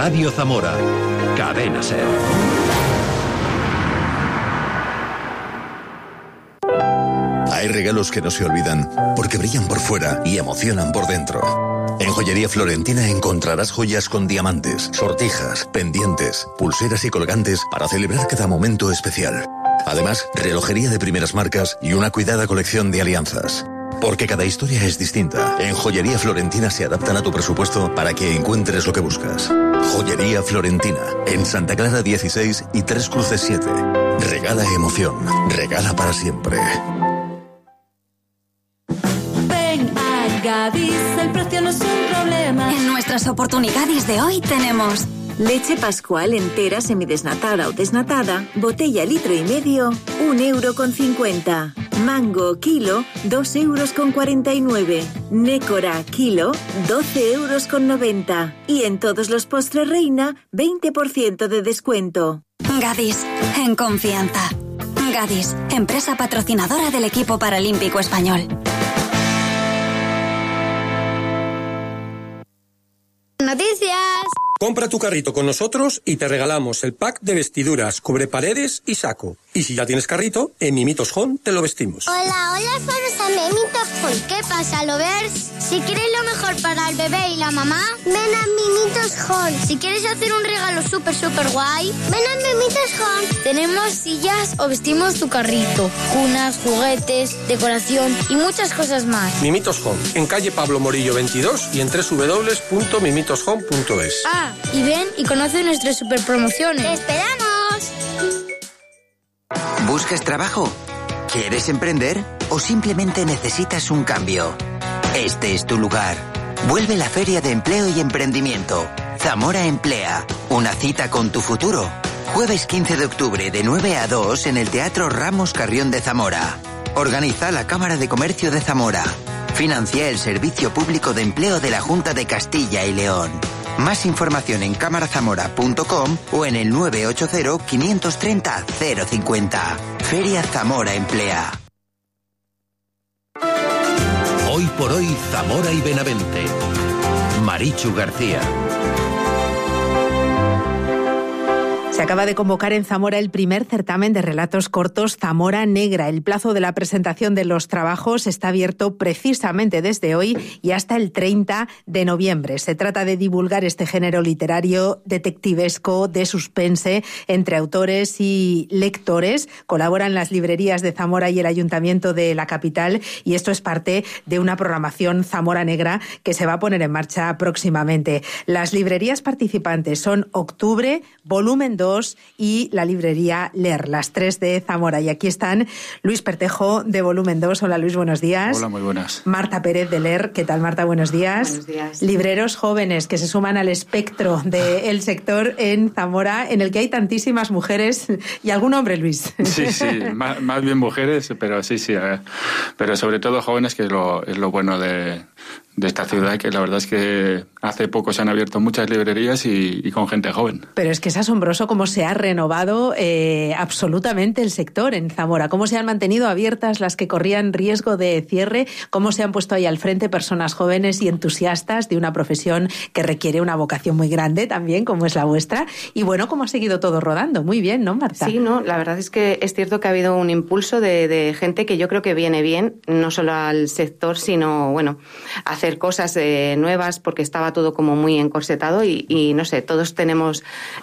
Radio Zamora. Cadena SER. Hay regalos que no se olvidan porque brillan por fuera y emocionan por dentro. En Joyería Florentina encontrarás joyas con diamantes, sortijas, pendientes, pulseras y colgantes para celebrar cada momento especial. Además, relojería de primeras marcas y una cuidada colección de alianzas. Porque cada historia es distinta. En Joyería Florentina se adaptan a tu presupuesto para que encuentres lo que buscas. Joyería Florentina, en Santa Clara 16 y Tres Cruces 7. Regala emoción, regala para siempre. Gadis, el precio no es un problema. En nuestras oportunidades de hoy tenemos leche Pascual entera semidesnatada o desnatada, botella 1,5 litros, 1,50 €. Mango kilo, 2,49 €. Nécora kilo, 12,90 €. Y en todos los postres Reina, 20% de descuento. Gadis, en confianza. Gadis, empresa patrocinadora del equipo paralímpico español. Noticias. Compra tu carrito con nosotros y te regalamos el pack de vestiduras, cubreparedes y saco. Y si ya tienes carrito, en Mimitos Home te lo vestimos. Hola, somos a Mimitos Home. ¿Qué pasa, lovers? Si quieres lo mejor para el bebé y la mamá, ven a Mimitos Home. Si quieres hacer un regalo súper guay, ven a Mimitos Home. Tenemos sillas o vestimos tu carrito, cunas, juguetes, decoración y muchas cosas más. Mimitos Home, en calle Pablo Morillo 22 y en www.mimitoshome.es. Y ven y conoce nuestras super promociones. ¡Te esperamos! ¿Buscas trabajo? ¿Quieres emprender? ¿O simplemente necesitas un cambio? Este es tu lugar. Vuelve la Feria de Empleo y Emprendimiento. Zamora Emplea. Una cita con tu futuro. Jueves 15 de octubre de 9 a 2 en el Teatro Ramos Carrión de Zamora. Organiza la Cámara de Comercio de Zamora. Financia el Servicio Público de Empleo de la Junta de Castilla y León. Más información en cámarazamora.com o en el 980-530-050. Feria Zamora Emplea. Hoy por hoy, Zamora y Benavente. Marichu García. Se acaba de convocar en Zamora el primer certamen de relatos cortos Zamora Negra. El plazo de la presentación de los trabajos está abierto precisamente desde hoy y hasta el 30 de noviembre. Se trata de divulgar este género literario detectivesco de suspense entre autores y lectores. Colaboran las librerías de Zamora y el Ayuntamiento de la capital y esto es parte de una programación Zamora Negra que se va a poner en marcha próximamente. Las librerías participantes son Octubre, Volumen 2 y la librería Leer, las tres de Zamora. Y aquí están Luis Pertejo de Volumen 2. Hola Luis, buenos días. Hola, muy buenas. Marta Pérez de Leer. ¿Qué tal, Marta? Buenos días. Buenos días. Libreros jóvenes que se suman al espectro del sector en Zamora, en el que hay tantísimas mujeres y algún hombre, Luis. Sí, más bien mujeres, pero sí, pero sobre todo jóvenes, que es lo bueno de esta ciudad, que la verdad es que hace poco se han abierto muchas librerías y con gente joven. Pero es que es asombroso cómo se ha renovado absolutamente el sector en Zamora, cómo se han mantenido abiertas las que corrían riesgo de cierre, cómo se han puesto ahí al frente personas jóvenes y entusiastas de una profesión que requiere una vocación muy grande también, como es la vuestra. Y bueno, cómo ha seguido todo rodando. Muy bien, ¿no, Marta? Sí, no, la verdad es que es cierto que ha habido un impulso de gente que yo creo que viene bien, no solo al sector, sino, bueno, hacer cosas nuevas, porque estaba todo como muy encorsetado y no sé, todos tenemos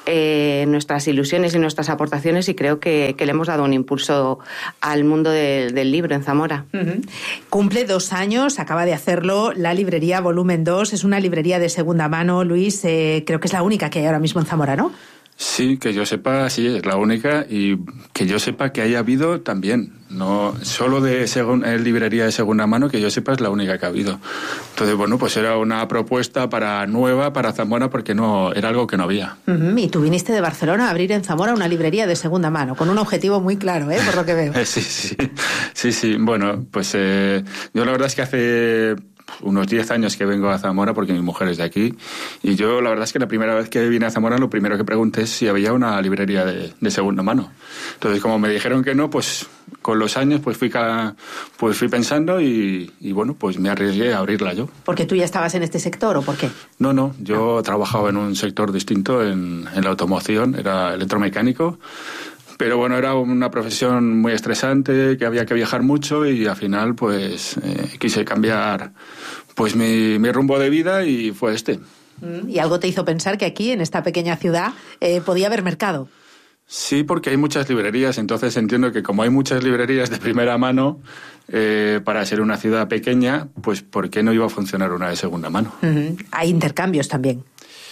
nuestras ilusiones y nuestras aportaciones y creo que le hemos dado un impulso al mundo del libro en Zamora. Uh-huh. Cumple 2 años, acaba de hacerlo la librería Volumen 2, es una librería de segunda mano, Luis, creo que es la única que hay ahora mismo en Zamora, ¿no? Sí, que yo sepa, sí, es la única, y que yo sepa que haya habido también, no solo de librería de segunda mano, que yo sepa es la única que ha habido. Entonces, bueno, pues era una propuesta nueva para Zamora, porque no era algo que no había. Uh-huh. Y tú viniste de Barcelona a abrir en Zamora una librería de segunda mano, con un objetivo muy claro, por lo que veo. Sí. Bueno, pues yo la verdad es que hace unos 10 años que vengo a Zamora porque mi mujer es de aquí. Y yo, la verdad es que la primera vez que vine a Zamora, lo primero que pregunté es si había una librería de segunda mano. Entonces, como me dijeron que no, pues con los años pues fui pensando y bueno, pues me arriesgué a abrirla yo. ¿Porque tú ya estabas en este sector o por qué? No, yo trabajaba en un sector distinto, en la automoción, era electromecánico. Pero bueno, era una profesión muy estresante, que había que viajar mucho y al final pues quise cambiar pues mi rumbo de vida y fue este. ¿Y algo te hizo pensar que aquí, en esta pequeña ciudad, podía haber mercado? Sí, porque hay muchas librerías, entonces entiendo que como hay muchas librerías de primera mano, para ser una ciudad pequeña, pues ¿por qué no iba a funcionar una de segunda mano? Hay intercambios también.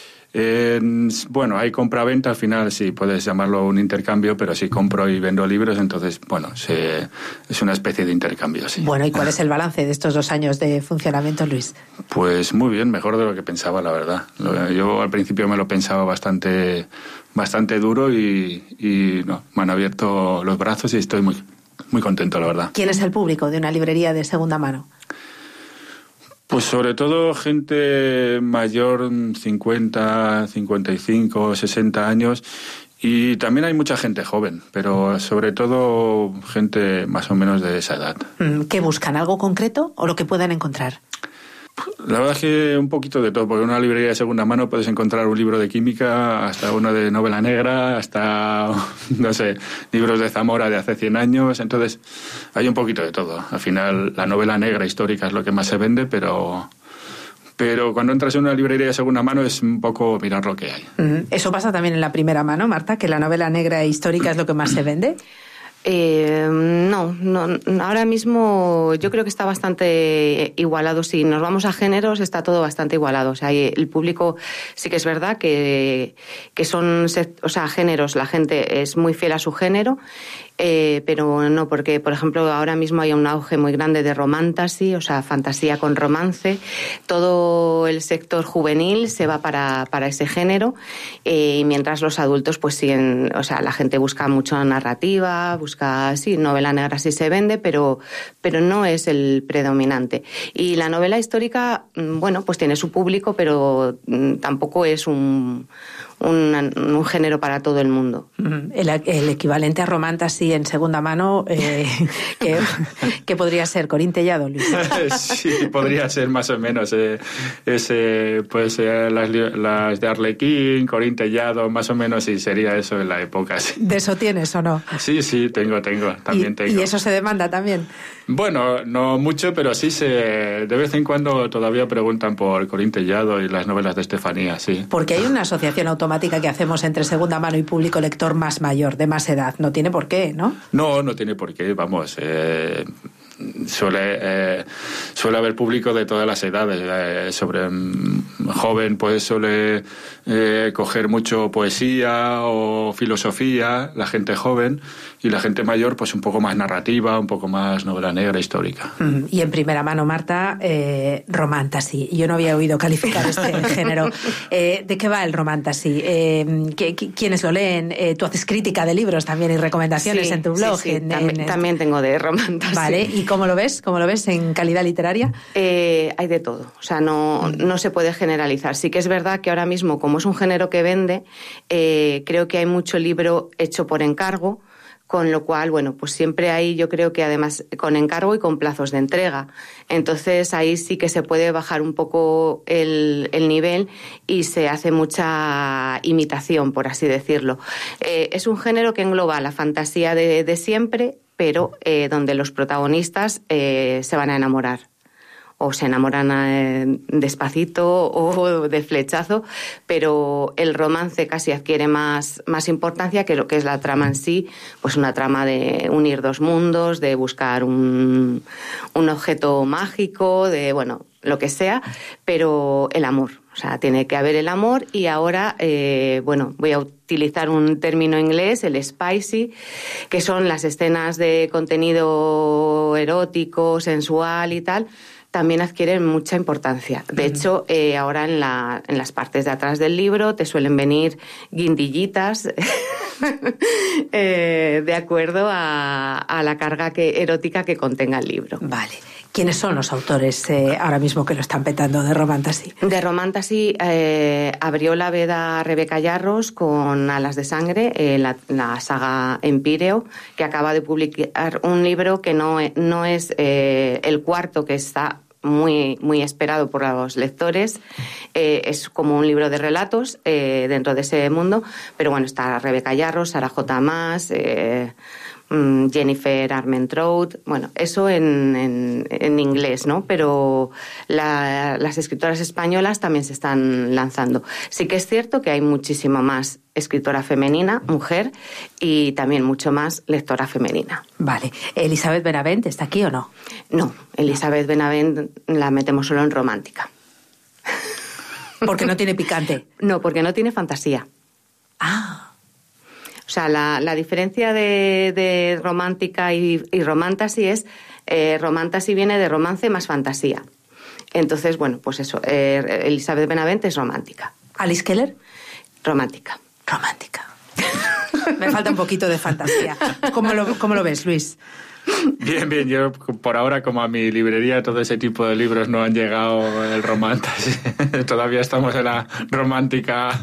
Bueno, hay compra-venta, al final sí puedes llamarlo un intercambio, pero si compro y vendo libros, entonces, bueno, es una especie de intercambio, sí. Bueno, ¿y cuál es el balance de estos 2 años de funcionamiento, Luis? Pues muy bien, mejor de lo que pensaba, la verdad. Yo al principio me lo pensaba bastante duro y no, me han abierto los brazos y estoy muy, muy contento, la verdad. ¿Quién es el público de una librería de segunda mano? Pues sobre todo gente mayor, 50, 55, 60 años, y también hay mucha gente joven, pero sobre todo gente más o menos de esa edad. ¿Qué buscan? ¿Algo concreto o lo que puedan encontrar? La verdad es que un poquito de todo, porque en una librería de segunda mano puedes encontrar un libro de química, hasta uno de novela negra, hasta, no sé, libros de Zamora de hace 100 años, entonces hay un poquito de todo. Al final la novela negra histórica es lo que más se vende, pero cuando entras en una librería de segunda mano es un poco mirar lo que hay. ¿Eso pasa también en la primera mano, Marta, que la novela negra histórica es lo que más se vende? No, ahora mismo yo creo que está bastante igualado. Si nos vamos a géneros, está todo bastante igualado. O sea, el público sí que es verdad que son, o sea, géneros, la gente es muy fiel a su género, pero no, porque, por ejemplo, ahora mismo hay un auge muy grande de romantasy, o sea, fantasía con romance. Todo el sector juvenil se va para ese género, y mientras los adultos pues siguen, o sea, la gente busca mucho narrativa, sí, novela negra sí se vende, pero no es el predominante. Y la novela histórica, bueno, pues tiene su público, pero tampoco es un género para todo el mundo. El equivalente a romantasy en segunda mano, ¿qué podría ser? ¿Corín Tellado, Luis? Sí, podría ser más o menos. Las de Arlequín, Corín Tellado, más o menos, y sería eso en la época. Sí. ¿De eso tienes o no? Sí, tengo, también tengo. ¿Y eso se demanda también? Bueno, no mucho, pero sí de vez en cuando todavía preguntan por Corín Tellado y las novelas de Estefanía, sí. Porque hay una asociación automática que hacemos entre segunda mano y público lector más mayor, de más edad. No tiene por qué, ¿no? No tiene por qué, vamos. Suele haber público de todas las edades. Sobre joven pues suele coger mucho poesía o filosofía, la gente joven, y la gente mayor pues un poco más narrativa, un poco más novela negra, histórica. Y en primera mano, Marta, romantasy. Yo no había oído calificar este género. ¿De qué va el romantasy? ¿Quiénes lo leen? Tú haces crítica de libros también y recomendaciones en tu blog. Sí. También tengo de romantasy. Vale, ¿y cómo lo ves? ¿Cómo lo ves en calidad literaria? Hay de todo, o sea, no se puede generalizar. Sí que es verdad que ahora mismo, como es un género que vende, creo que hay mucho libro hecho por encargo, con lo cual, bueno, pues siempre hay, yo creo que además con encargo y con plazos de entrega. Entonces ahí sí que se puede bajar un poco el nivel y se hace mucha imitación, por así decirlo. Es un género que engloba la fantasía de siempre, pero donde los protagonistas se van a enamorar. O se enamoran despacito o de flechazo, pero el romance casi adquiere más importancia que lo que es la trama en sí, pues una trama de unir dos mundos, de buscar un objeto mágico, de, bueno, lo que sea, pero el amor. O sea, tiene que haber el amor y ahora, voy a utilizar un término inglés, el spicy, que son las escenas de contenido erótico, sensual y tal, también adquieren mucha importancia. De hecho, ahora en las partes de atrás del libro te suelen venir guindillitas de acuerdo a la carga erótica que contenga el libro. Vale. ¿Quiénes son los autores ahora mismo que lo están petando de Romantasy? De Romantasy abrió la veda Rebeca Yarros con Alas de Sangre, la saga Empíreo, que acaba de publicar un libro que no es el cuarto, que está muy, muy esperado por los lectores. Es como un libro de relatos dentro de ese mundo, pero bueno, está Rebeca Yarros, Sarah J. Maas, Jennifer Armentrout, bueno, eso en inglés, ¿no? Pero las escritoras españolas también se están lanzando. Sí que es cierto que hay muchísimo más escritora femenina, mujer, y también mucho más lectora femenina. Vale. ¿Elizabeth Benavent está aquí o no? No, Elizabeth Benavent la metemos solo en romántica. ¿Porque no tiene picante? No, porque no tiene fantasía. Ah. O sea, la diferencia de romántica y romantasy es, romantasy viene de romance más fantasía. Entonces, bueno, pues eso, Elizabeth Benavent es romántica. ¿Alice Keller? Romántica. Romántica. Me falta un poquito de fantasía. ¿Cómo lo ves, Luis? Bien, yo por ahora, como a mi librería todo ese tipo de libros no han llegado el romantasy, todavía estamos en la romántica,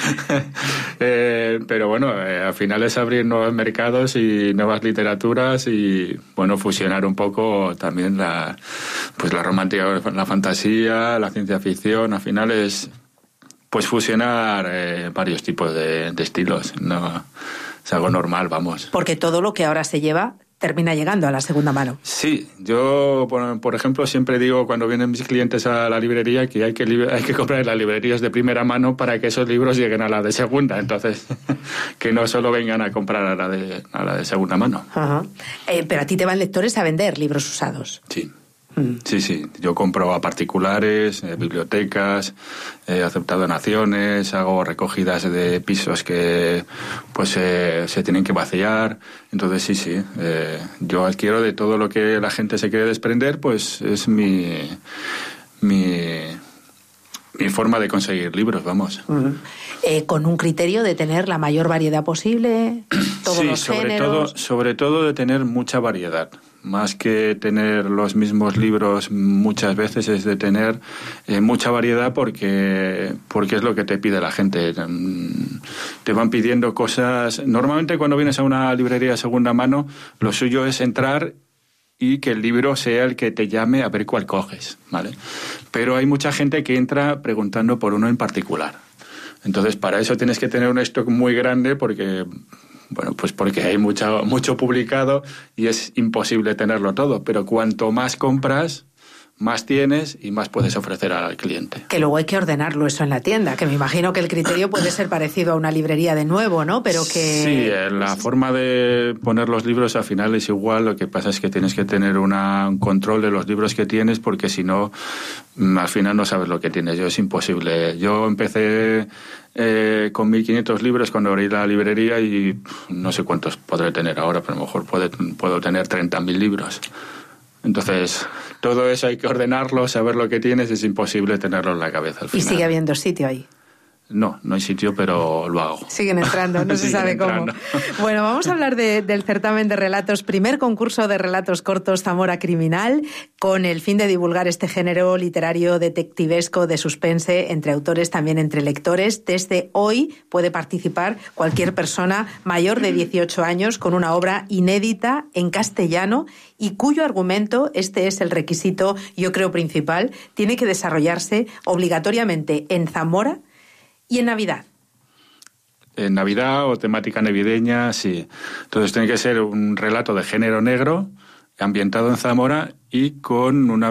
pero bueno, al final es abrir nuevos mercados y nuevas literaturas y bueno, fusionar un poco también la romántica, la fantasía, la ciencia ficción, al final es pues fusionar varios tipos de estilos, no es algo normal, vamos. Porque todo lo que ahora se lleva termina llegando a la segunda mano. Sí, yo, por ejemplo, siempre digo cuando vienen mis clientes a la librería que hay que comprar en las librerías de primera mano para que esos libros lleguen a la de segunda. Entonces, que no solo vengan a comprar a la de segunda mano. Ajá. Pero a ti te van lectores a vender libros usados. Sí. Sí, yo compro a particulares, bibliotecas, he aceptado donaciones, hago recogidas de pisos que pues se tienen que vaciar, entonces sí, yo adquiero de todo lo que la gente se quiere desprender, pues es mi forma de conseguir libros, vamos. Con un criterio de tener la mayor variedad posible, todos los géneros. Sobre todo de tener mucha variedad. Más que tener los mismos libros muchas veces es de tener mucha variedad porque es lo que te pide la gente. Te van pidiendo cosas. Normalmente cuando vienes a una librería de segunda mano, lo suyo es entrar y que el libro sea el que te llame a ver cuál coges, ¿vale? Pero hay mucha gente que entra preguntando por uno en particular. Entonces, para eso tienes que tener un stock muy grande porque hay mucho publicado y es imposible tenerlo todo. Pero cuanto más compras, más tienes y más puedes ofrecer al cliente. Que luego hay que ordenarlo eso en la tienda, que me imagino que el criterio puede ser parecido a una librería de nuevo, ¿no? Pero que... Sí, la forma de poner los libros al final es igual, lo que pasa es que tienes que tener un control de los libros que tienes porque si no, al final no sabes lo que tienes. Es imposible. Yo empecé con 1.500 libros cuando abrí la librería y no sé cuántos podré tener ahora, pero a lo mejor puedo tener 30.000 libros. Entonces, todo eso hay que ordenarlo, saber lo que tienes, es imposible tenerlo en la cabeza al final. ¿Y sigue habiendo sitio ahí? No hay sitio, pero lo hago. Siguen entrando, no se sabe cómo. Bueno, vamos a hablar del certamen de relatos, primer concurso de relatos cortos Zamora Criminal, con el fin de divulgar este género literario detectivesco de suspense entre autores, también entre lectores. Desde hoy puede participar cualquier persona mayor de 18 años con una obra inédita en castellano y cuyo argumento, este es el requisito, yo creo, principal, tiene que desarrollarse obligatoriamente en Zamora y en Navidad. En Navidad o temática navideña, sí. Entonces tiene que ser un relato de género negro, ambientado en Zamora y con una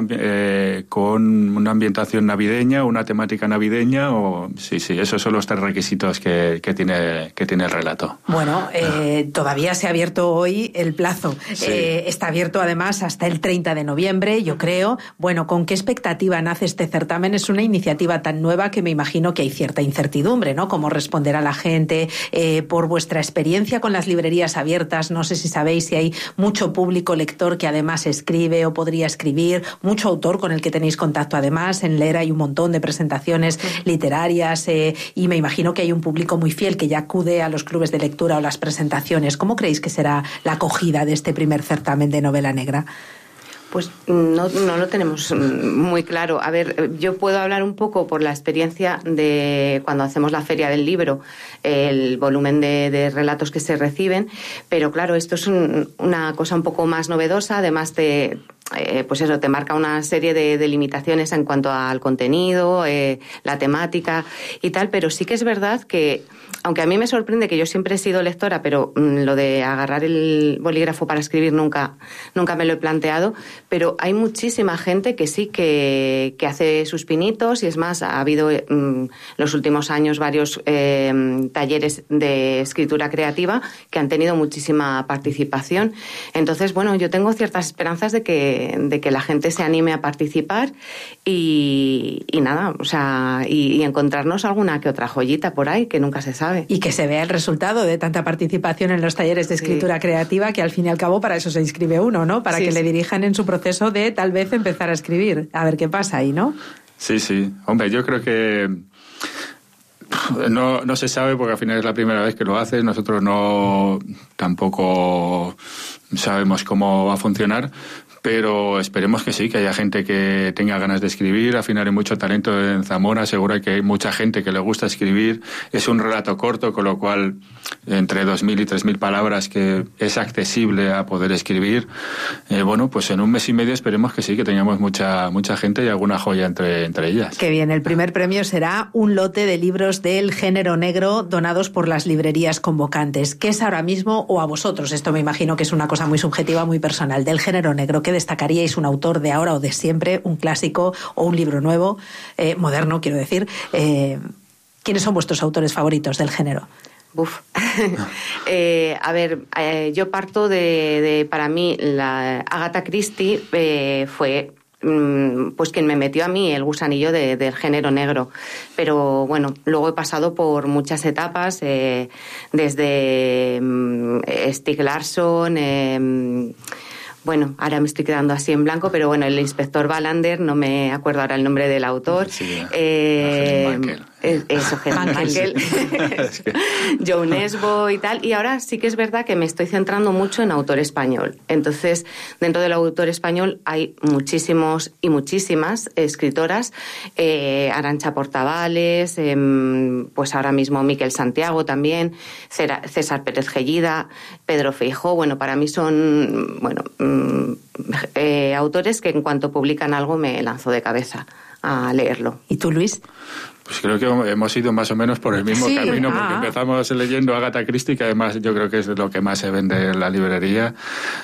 ambientación navideña, una temática navideña, o sí, esos son los 3 requisitos que tiene el relato. Bueno, todavía se ha abierto hoy el plazo. Sí. Está abierto además hasta el 30 de noviembre, yo creo. Bueno, ¿con qué expectativa nace este certamen? Es una iniciativa tan nueva que me imagino que hay cierta incertidumbre, ¿no? Cómo responderá la gente. Por vuestra experiencia con las librerías abiertas, no sé si sabéis si hay mucho público lector que además escribe o podría podría escribir, mucho autor con el que tenéis contacto además. En Leer hay un montón de presentaciones literarias y me imagino que hay un público muy fiel que ya acude a los clubes de lectura o las presentaciones. ¿Cómo creéis que será la acogida de este primer certamen de novela negra? Pues no lo tenemos muy claro. A ver, yo puedo hablar un poco por la experiencia de cuando hacemos la Feria del Libro, el volumen de relatos que se reciben, pero claro, esto es una cosa un poco más novedosa, además pues eso, te marca una serie de limitaciones en cuanto al contenido, la temática y tal, pero sí que es verdad que, aunque a mí me sorprende, que yo siempre he sido lectora, pero lo de agarrar el bolígrafo para escribir nunca me lo he planteado, pero hay muchísima gente que sí que hace sus pinitos, y es más, ha habido los últimos años varios talleres de escritura creativa que han tenido muchísima participación. Entonces, bueno, yo tengo ciertas esperanzas de que la gente se anime a participar y nada, o sea, y encontrarnos alguna que otra joyita por ahí que nunca se sabe. Y que se vea el resultado de tanta participación en los talleres de escritura creativa, que al fin y al cabo para eso se inscribe uno, ¿no? Para que le dirijan en su proceso de tal vez empezar a escribir, a ver qué pasa ahí, ¿no? Sí. Hombre, yo creo que no se sabe, porque al final es la primera vez que lo haces. Nosotros tampoco sabemos cómo va a funcionar, pero esperemos que sí, que haya gente que tenga ganas de escribir. Al final hay mucho talento en Zamora, seguro que hay mucha gente que le gusta escribir. Es un relato corto, con lo cual entre 2.000 y 3.000 palabras, que es accesible a poder escribir. Bueno, pues en un mes y medio esperemos que sí, que tengamos mucha gente y alguna joya entre ellas. Qué bien, el primer premio será un lote de libros del género negro donados por las librerías convocantes. ¿Qué es ahora mismo, o a vosotros, esto me imagino que es una cosa muy subjetiva, muy personal, del género negro? ¿Qué destacaríais? ¿Un autor de ahora o de siempre? ¿Un clásico o un libro nuevo? Moderno, quiero decir. ¿Quiénes son vuestros autores favoritos del género? A ver, yo parto de para mí, la Agatha Christie fue pues quien me metió a mí el gusanillo del género negro. Pero bueno, luego he pasado por muchas etapas, desde Stieg Larsson, bueno, ahora me estoy quedando así en blanco, pero bueno, el inspector Wallander, no me acuerdo ahora el nombre del autor. Sí, Henning Mankell. Joe Nesbo y tal. Y ahora sí que es verdad que me estoy centrando mucho en autor español. Entonces, dentro del autor español hay muchísimos y muchísimas escritoras. Arantxa Portavales, pues ahora mismo Miquel Santiago también, César Pérez Gellida, Pedro Feijó. Bueno, para mí son, autores que en cuanto publican algo me lanzo de cabeza a leerlo. ¿Y tú, Luis? Pues creo que hemos ido más o menos por el mismo camino, porque empezamos leyendo Agatha Christie, que además yo creo que es lo que más se vende en la librería.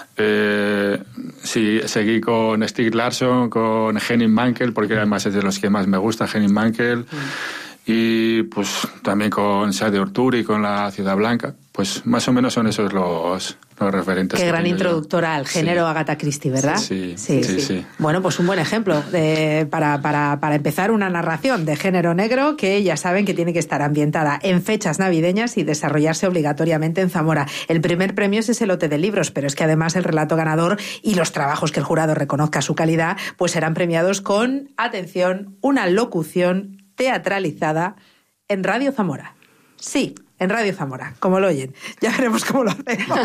Sí, seguí con Stieg Larsson, con Henning Mankell, porque además es de los que más me gusta, Henning Mankell. Y pues también con Sade Urturi, con La Ciudad Blanca. Pues más o menos son esos los referentes. Qué gran introductora al género, Agatha Christie, ¿verdad? Sí. Bueno, pues un buen ejemplo para empezar una narración de género negro que ya saben que tiene que estar ambientada en fechas navideñas y desarrollarse obligatoriamente en Zamora. El primer premio es ese lote de libros, pero es que además el relato ganador y los trabajos que el jurado reconozca su calidad, pues serán premiados con, atención, una locución teatralizada en Radio Zamora. Sí, en Radio Zamora, como lo oyen. Ya veremos cómo lo hacemos.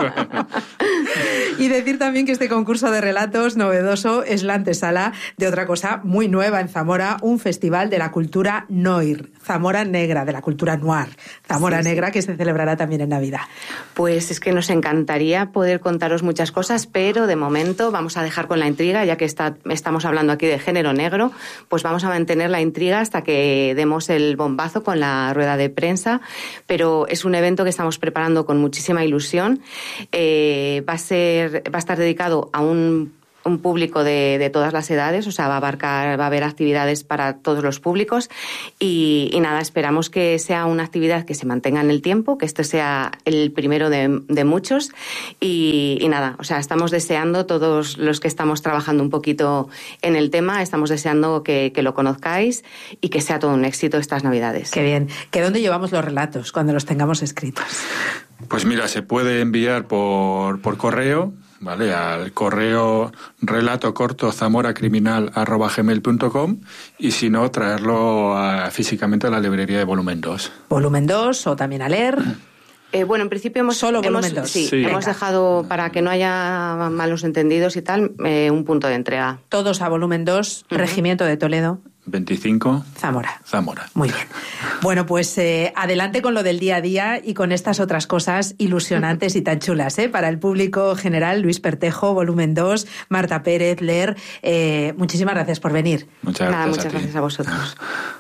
Y decir también que este concurso de relatos novedoso es la antesala de otra cosa muy nueva en Zamora, un festival de la cultura noir, Zamora Negra, de la cultura noir, Zamora Negra, que se celebrará también en Navidad. Pues es que nos encantaría poder contaros muchas cosas, pero de momento vamos a dejar con la intriga, ya que estamos hablando aquí de género negro, pues vamos a mantener la intriga hasta que demos el bombazo con la rueda de prensa. Pero es un evento que estamos preparando con muchísima ilusión. Va a estar dedicado a un público de todas las edades, o sea, va a haber actividades para todos los públicos y nada, esperamos que sea una actividad que se mantenga en el tiempo, que este sea el primero de muchos y nada, o sea, estamos deseando, todos los que estamos trabajando un poquito en el tema, estamos deseando que lo conozcáis y que sea todo un éxito estas Navidades. Qué bien. ¿Que dónde llevamos los relatos cuando los tengamos escritos? Pues mira, se puede enviar por correo ¿vale? Al correo relatocortozamoracriminal@gmail.com, y si no, traerlo físicamente a la librería de Volumen 2. Volumen 2 o también a leer. Bueno, en principio volumen 2. Sí, hemos dejado, para que no haya malos entendidos y tal, un punto de entrega. Todos a Volumen 2, Regimiento de Toledo. 25. Zamora. Muy bien. Bueno, pues adelante con lo del día a día y con estas otras cosas ilusionantes y tan chulas, para el público general. Luis Pertejo, Volumen 2, Marta Pérez, Leer. Muchísimas gracias por venir. Muchas gracias a vosotros.